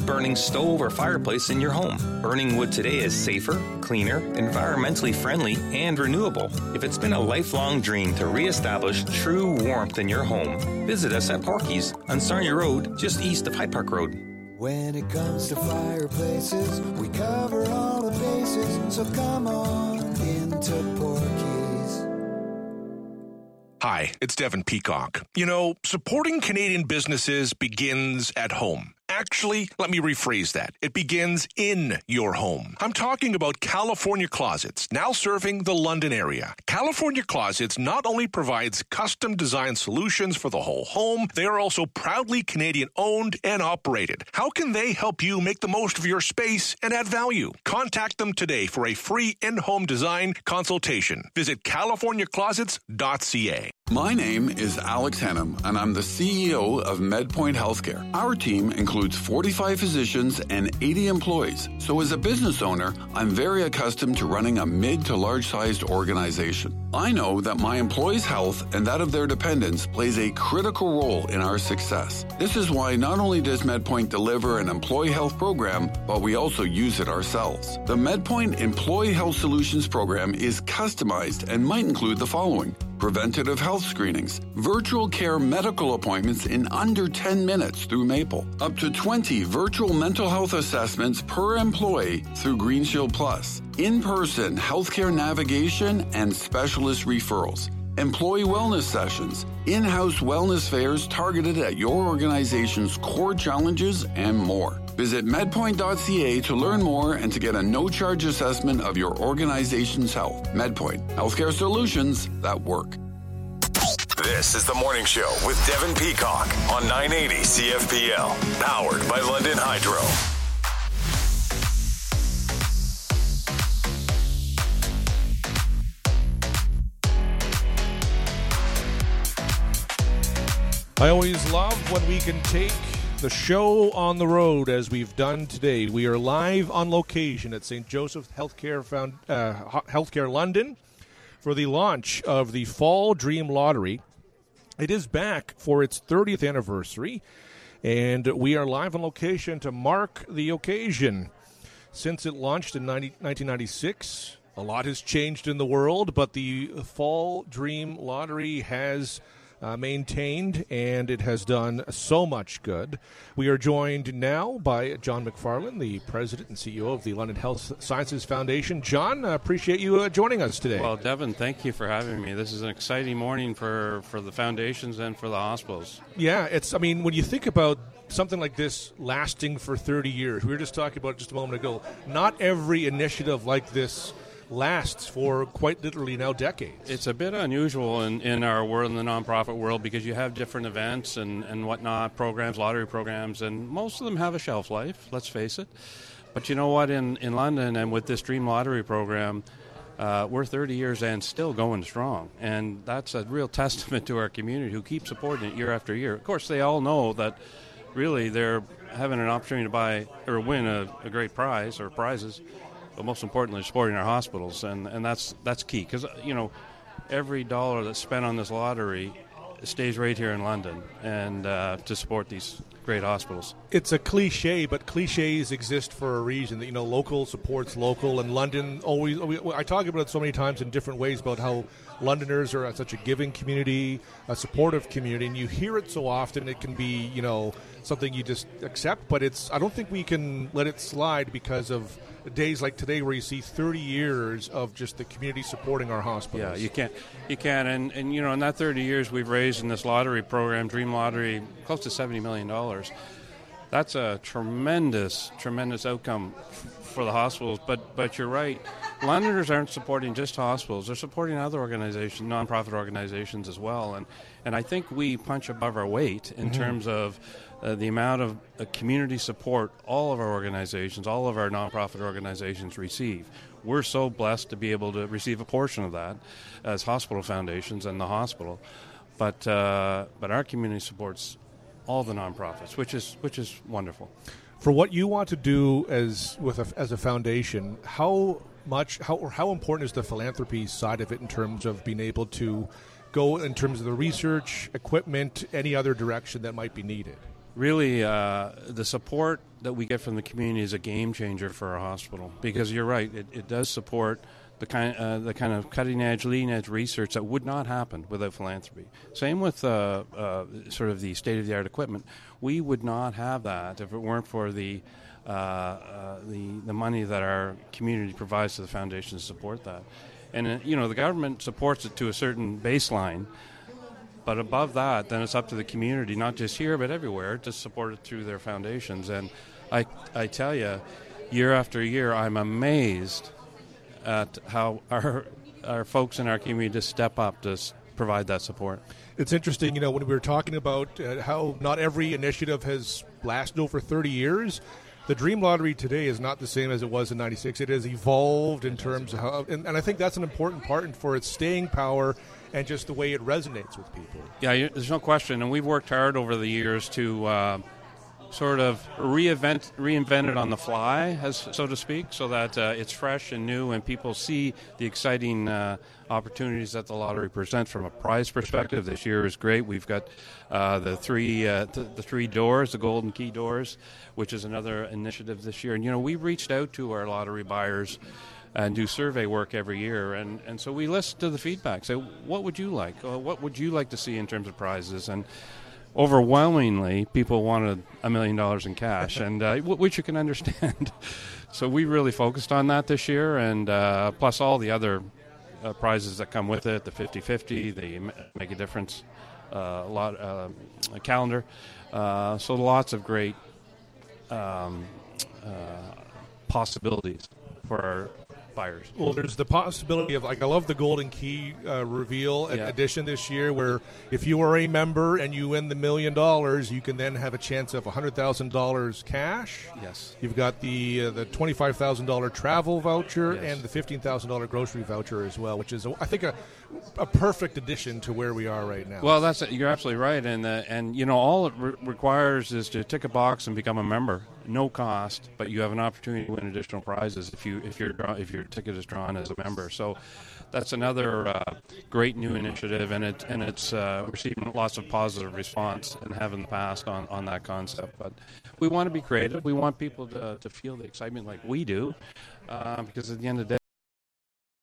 wood-burning stove or fireplace in your home. Burning wood today is safer, cleaner, environmentally friendly, and renewable. If it's been a lifelong dream to reestablish true warmth in your home, visit us at Porky's on Sarnia Road, just east of Hyde Park Road. When it comes to fireplaces, we cover all the bases, so come on into Porky's. Hi, it's Devin Peacock. You know, supporting Canadian businesses begins at home. Actually, let me rephrase that. It begins in your home. I'm talking about California Closets, now serving the London area. California Closets not only provides custom design solutions for the whole home, they are also proudly Canadian owned and operated. How can they help you make the most of your space and add value? Contact them today for a free in-home design consultation. Visit californiaclosets.ca. My name is Alex Hennum, and I'm the CEO of MedPoint Healthcare. Our team includes 45 physicians and 80 employees. So as a business owner, I'm very accustomed to running a mid to large-sized organization. I know that my employees' health and that of their dependents plays a critical role in our success. This is why not only does MedPoint deliver an employee health program, but we also use it ourselves. The MedPoint Employee Health Solutions program is customized and might include the following: preventative health screenings, virtual care medical appointments in under 10 minutes through Maple, up to 20 virtual mental health assessments per employee through Green Shield Plus, in-person healthcare navigation and specialist referrals, employee wellness sessions, in-house wellness fairs targeted at your organization's core challenges, and more. Visit medpoint.ca to learn more and to get a no-charge assessment of your organization's health. MedPoint, healthcare solutions that work. This is The Morning Show with Devin Peacock on 980 CFPL, powered by London Hydro. I always love when we can take the show on the road as we've done today. We are live on location at St. Joseph Healthcare London for the launch of the Fall Dream Lottery. It is back for its 30th anniversary, and we are live on location to mark the occasion. Since it launched in 1996, a lot has changed in the world, but the Fall Dream Lottery has maintained, and it has done so much good. We are joined now by John McFarlane, the President and CEO of the London Health Sciences Foundation. John, appreciate you joining us today. Well, Devin, thank you for having me. This is an exciting morning for the foundations and for the hospitals. Yeah, when you think about something like this lasting for 30 years, we were just talking about it just a moment ago, not every initiative like this lasts for quite literally now decades. It's a bit unusual in our world, in the nonprofit world, because you have different events and whatnot, programs, lottery programs, and most of them have a shelf life, let's face it. But you know what, in London and with this Dream Lottery program, we're 30 years and still going strong. And that's a real testament to our community who keep supporting it year after year. Of course, they all know that really they're having an opportunity to buy or win a great prize or prizes. But most importantly, supporting our hospitals, and that's key, because every dollar that's spent on this lottery stays right here in London, and to support these great hospitals. It's a cliche, but cliches exist for a reason. That local supports local, and London always. I talk about it so many times in different ways about how Londoners are such a giving community, a supportive community, and you hear it so often it can be something you just accept. But I don't think we can let it slide because of days like today where you see 30 years of just the community supporting our hospitals. Yeah, you can, and in that 30 years we've raised in this lottery program, Dream Lottery, close to $70 million. That's a tremendous outcome for the hospitals. But you're right, Londoners aren't supporting just hospitals; they're supporting other organizations, nonprofit organizations as well. And I think we punch above our weight in terms of the amount of community support all of our organizations, all of our nonprofit organizations receive. We're so blessed to be able to receive a portion of that as hospital foundations and the hospital. But our community supports all the nonprofits, which is wonderful. For what you want to do as a foundation, how important is the philanthropy side of it in terms of being able to go in terms of the research, equipment, any other direction that might be needed? Really, the support that we get from the community is a game changer for our hospital, because you're right, it does support the kind of cutting-edge, leading-edge research that would not happen without philanthropy. Same with sort of the state-of-the-art equipment. We would not have that if it weren't for the money that our community provides to the foundation to support that. And the government supports it to a certain baseline, but above that, then it's up to the community, not just here but everywhere, to support it through their foundations. And I tell you, year after year, I'm amazed at how our folks in our community just step up to provide that support. It's interesting, when we were talking about how not every initiative has lasted over 30 years, the Dream Lottery today is not the same as it was in '96. It has evolved in terms of how, and I think that's an important part for its staying power and just the way it resonates with people. Yeah, there's no question, and we've worked hard over the years to sort of reinvent it on the fly, so to speak, so that it's fresh and new, and people see the exciting opportunities that the lottery presents from a prize perspective. This year is great. We've got the three doors, the Golden Key doors, which is another initiative this year. And we reached out to our lottery buyers and do survey work every year, and so we listen to the feedback. Say, what would you like? What would you like to see in terms of prizes? And overwhelmingly, people wanted $1 million in cash, and which you can understand. So we really focused on that this year, and plus all the other prizes that come with it, the 50-50, the Make a Difference calendar. So lots of great possibilities for our buyers. Well, there's the possibility of, I love the Golden Key reveal edition this year, where if you are a member and you win the $1 million, you can then have a chance of $100,000 cash. Yes. You've got the $25,000 travel voucher, yes, and the $15,000 grocery voucher as well, which is, I think, a perfect addition to where we are right now. Well, you're absolutely right, and all it requires is to tick a box and become a member. No cost, but you have an opportunity to win additional prizes if your ticket is drawn as a member. So that's another great new initiative, and it's receiving lots of positive response and have in the past on that concept. But we want to be creative. We want people to feel the excitement like we do, because at the end of the day,